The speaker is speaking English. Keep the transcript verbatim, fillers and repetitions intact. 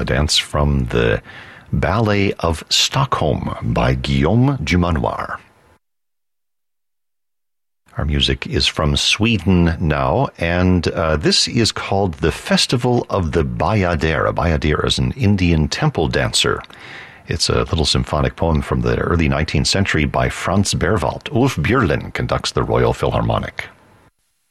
a dance from the Ballet of Stockholm by Guillaume Dumanoir. Our music is from Sweden now, and uh, this is called the Festival of the Bayader. A Bayader is an Indian temple dancer. It's a little symphonic poem from the early nineteenth century by Franz Berwald. Ulf Björlin conducts the Royal Philharmonic.